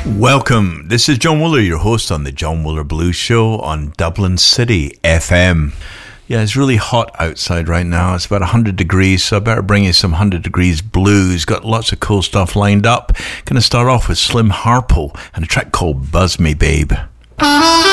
Welcome. This is John Wooler, your host on the John Wooler Blues Show on Dublin City FM. Yeah, it's really hot outside right now. It's about 100 degrees, so I better bring you some 100 degrees blues. Got lots of cool stuff lined up. Gonna start off with Slim Harpo and a track called Buzz Me Babe.